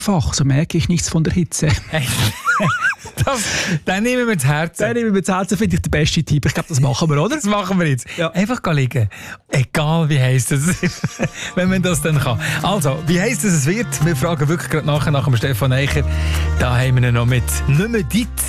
Fach, so merke ich nichts von der Hitze. Dann nehmen wir das Herzen. Den nehmen wir zu Herzen, finde ich der beste Tipp. Ich glaube, das machen wir, oder? Das machen wir jetzt. Ja. Einfach liegen. Egal wie heiß es wenn man das dann kann. Also, wie heiß es wird, wir fragen wirklich gerade nach dem Stefan Eicher. Da haben wir ihn noch mit «Nicht mehr dit».